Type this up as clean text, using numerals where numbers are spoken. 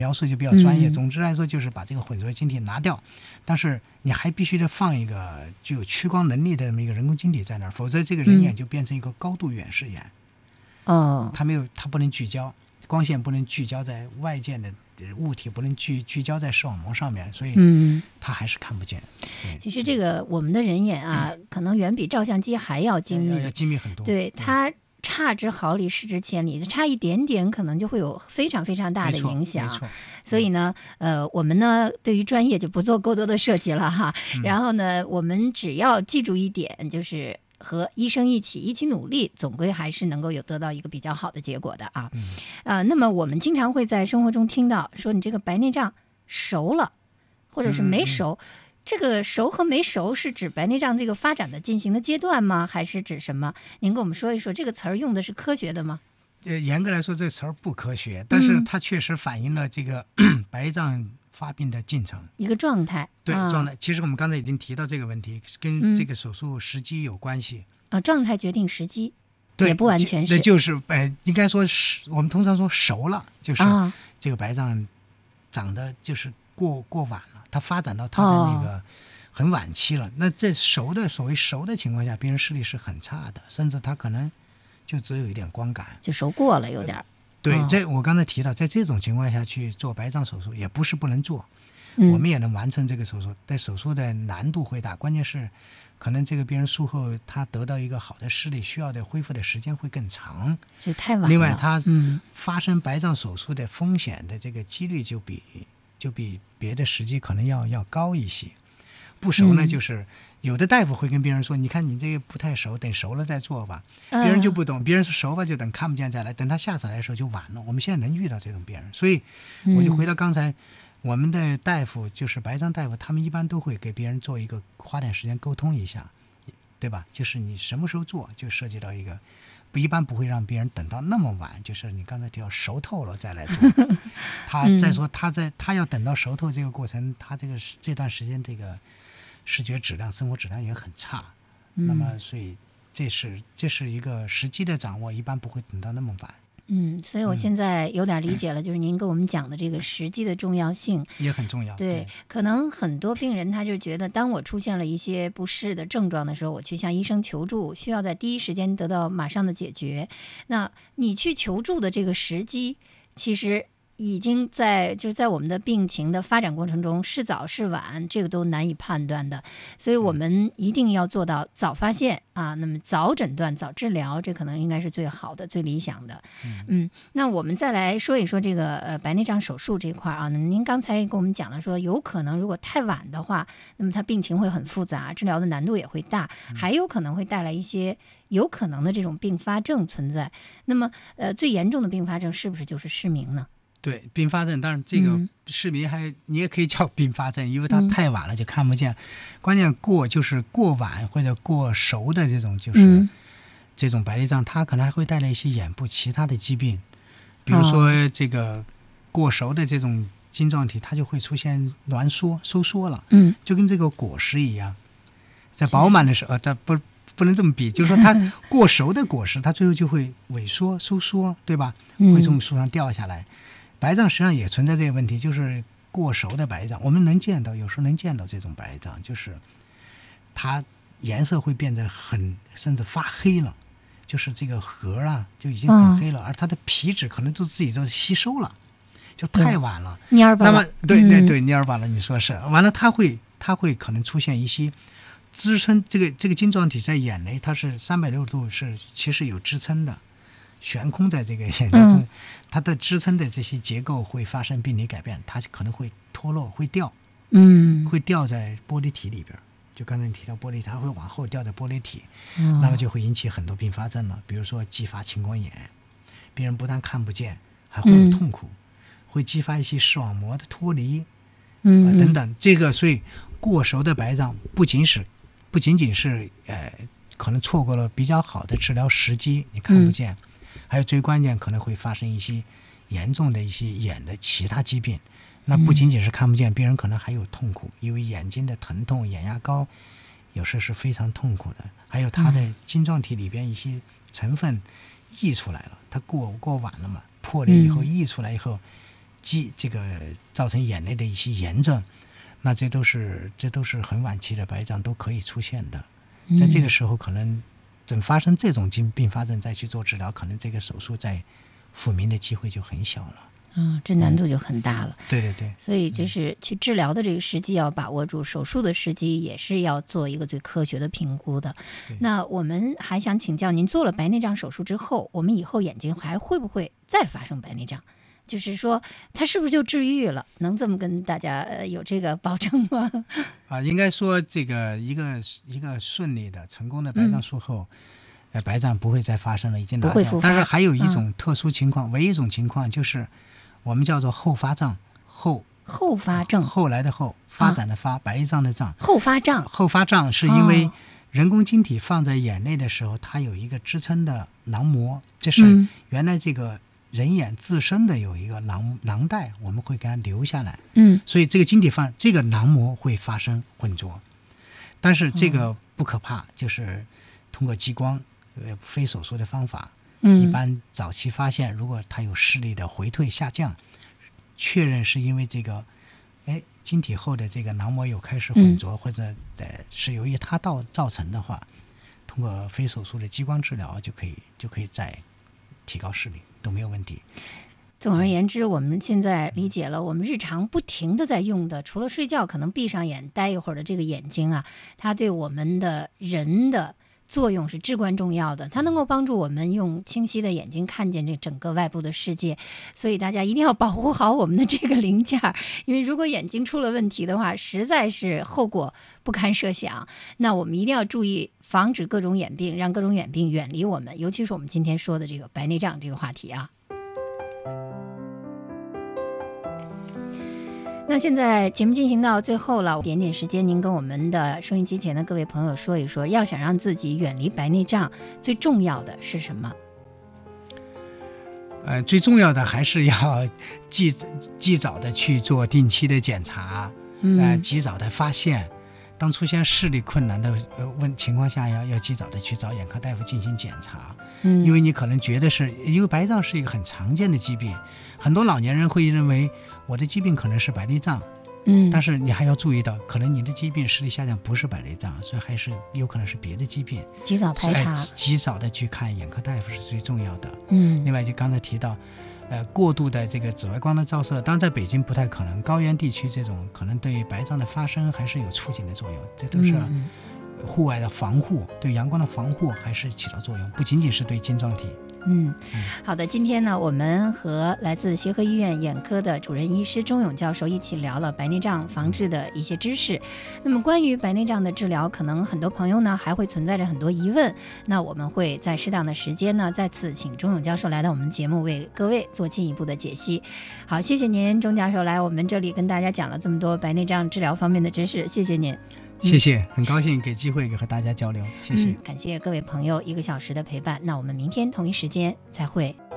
描述就比较专业。总之来说，就是把这个混浊晶体拿掉，但是你还必须得放一个具有屈光能力的这么一个人工晶体在那儿，否则这个人眼就变成一个高度远视眼。它不能聚焦，光线不能聚焦在外界的物体，不能聚焦在视网膜上面，所以它还是看不见。 其实这个我们的人眼啊，可能远比照相机还要精密， 要精密很多。 对，它差之毫厘，失之千里，差一点点可能就会有非常非常大的影响。 没错。 所以呢，我们呢对于专业就不做过多的设计了哈。然后呢，我们只要记住一点，就是和医生一起努力，总归还是能够有得到一个比较好的结果的啊。那么我们经常会在生活中听到说，你这个白内障熟了，或者是没熟。这个熟和没熟是指白内障这个发展的进行的阶段吗？还是指什么？您跟我们说一说，这个词儿用的是科学的吗？ 严格来说，这个词儿不科学，但是它确实反映了这个白内障发病的进程， 一个状态。 对，状态。其实我们刚才已经提到这个问题，跟这个手术时机有关系。 状态决定时机， 对， 也不完全是。 那就是应该说我们通常说熟了，就是这个白障长得就是过晚了，它发展到它的那个很晚期了。那这所谓熟的情况下，病人视力是很差的，甚至他可能就只有一点光感， 就熟过了有点。 对，我刚才提到，在这种情况下去做白障手术也不是不能做，我们也能完成这个手术，但手术的难度会大，关键是可能这个病人术后他得到一个好的视力需要的恢复的时间会更长， 就太晚了。 另外，他发生白障手术的风险的这个几率就比别的时机可能要高一些。不熟呢，就是有的大夫会跟病人说，你看你这个不太熟，等熟了再做吧。别人就不懂，别人说熟吧就等看不见再来，等他下次来的时候就晚了。我们现在能遇到这种病人，所以我就回到刚才，我们的大夫就是白障大夫，他们一般都会给别人做一个花点时间沟通一下，对吧？就是你什么时候做，就涉及到一个一般不会让别人等到那么晚，就是你刚才提到熟透了再来做。他再说他要等到熟透这个过程，他这段时间这个视觉质量、生活质量也很差。那么所以这是一个时机的掌握，一般不会等到那么晚。 所以我现在有点理解了，就是您跟我们讲的这个时机的重要性也很重要。 对，可能很多病人他就觉得，当我出现了一些不适的症状的时候，我去向医生求助，需要在第一时间得到马上的解决。那你去求助的这个时机，其实已经在我们的病情的发展过程中是早是晚，这个都难以判断的。所以我们一定要做到早发现啊，那么早诊断、早治疗，这可能应该是最好的、最理想的。那我们再来说一说这个白内障手术这块啊。您刚才跟我们讲了说，有可能如果太晚的话，那么它病情会很复杂，治疗的难度也会大，还有可能会带来一些有可能的这种并发症存在。那么最严重的并发症是不是就是失明呢？ 对，并发症，当然这个失明你也可以叫并发症，因为它太晚了就看不见。关键就是过晚或者过熟的这种就是这种白内障，它可能还会带来一些眼部其他的疾病，比如说这个过熟的这种晶状体，它就会出现挛缩、收缩了，就跟这个果实一样，在饱满的时候，它不能这么比，就是说它过熟的果实，它最后就会萎缩、收缩，对吧？会从树上掉下来。白障实际上也存在这个问题，就是过熟的白内障，我们有时候能见到这种白内障，就是它颜色会变得甚至发黑了，就是这个核啊就已经很黑了，而它的皮脂可能自己都吸收了，就太晚了。 蔫儿巴了。 那么对，蔫儿巴了，你说是。完了，它会可能出现一些支撑，这个晶状体在眼内它是360度其实有支撑的。悬空在这个眼睛中，它的支撑的这些结构会发生病理改变，它可能会脱落，会掉，会掉在玻璃体里边。就刚才你提到玻璃体，它会往后掉在玻璃体，那么就会引起很多并发症了，比如说继发青光眼，病人不但看不见，还会有痛苦，会激发一些视网膜的脱离，等等。这个所以过熟的白障不仅仅是可能错过了比较好的治疗时机，你看不见。还有最关键可能会发生一些严重的一些眼的其他疾病，那不仅仅是看不见，病人可能还有痛苦，因为眼睛的疼痛，眼压高有时是非常痛苦的，还有它的晶状体里边一些成分溢出来了，它过晚了嘛，破裂以后溢出来以后， 这个造成眼内的一些炎症，那这都是很晚期的白内障都可以出现的。在这个时候，可能等发生这种并发症再去做治疗，可能这个手术在复明的机会就很小了。 这难度就很大了。 对对对， 所以就是去治疗的这个时机要把握住，手术的时机也是要做一个最科学的评估的。那我们还想请教您，做了白内障手术之后，我们以后眼睛还会不会再发生白内障？就是说它是不是就治愈了？能这么跟大家有这个保证吗？ 应该说这个一个顺利的成功的白内障术后，白内障不会再发生了，已经拿掉。但是还有一种特殊情况，唯一一种情况就是我们叫做后发障。后发症，后来的后，发展的发，白内障的障。后发障是因为人工晶体放在眼内的时候，它有一个支撑的囊膜，这是原来这个人眼自身的有一个囊袋，我们会给它留下来。所以这个晶体这个囊膜会发生混浊，但是这个不可怕，就是通过激光非手术的方法，一般早期发现，如果它有视力的回退下降，确认是因为这个晶体后的这个囊膜有开始混浊，或者是由于它造成的话，通过非手术的激光治疗就可以再提高视力，都没有问题。 总而言之，我们现在理解了，我们日常不停的在用的，除了睡觉可能闭上眼待一会儿的这个眼睛啊，它对我们的人的作用是至关重要的，它能够帮助我们用清晰的眼睛看见这整个外部的世界。所以大家一定要保护好我们的这个零件，因为如果眼睛出了问题的话，实在是后果不堪设想。那我们一定要注意防止各种眼病，让各种眼病远离我们，尤其是我们今天说的这个白内障这个话题啊。那现在节目进行到最后了，点点时间，您跟我们的收音机前的各位朋友说一说，要想让自己远离白内障，最重要的是什么？ 最重要的还是要及早的去做定期的检查，及早的发现。当出现视力困难的情况下，要及早的去找眼科大夫进行检查。因为你可能觉得因为白内障是一个很常见的疾病，很多老年人会认为我的疾病可能是白内障，但是你还要注意到，可能你的疾病视力下降不是白内障，所以还是有可能是别的疾病。 及早排查， 及早的去看眼科大夫是最重要的。另外就刚才提到过度的这个紫外光的照射，当然在北京不太可能，高原地区这种可能对白内障的发生还是有促进的作用，这都是户外的防护，对阳光的防护还是起到作用，不仅仅是对晶状体。 好的，今天呢，我们和来自协和医院眼科的主任医师钟勇教授一起聊了白内障防治的一些知识。那么关于白内障的治疗，可能很多朋友呢还会存在着很多疑问，那我们会在适当的时间呢再次请钟勇教授来到我们节目，为各位做进一步的解析。好，谢谢您，钟教授来我们这里跟大家讲了这么多白内障治疗方面的知识，谢谢您。 谢谢，很高兴给机会和大家交流，谢谢。 感谢各位朋友1个小时的陪伴，那我们明天同一时间再会。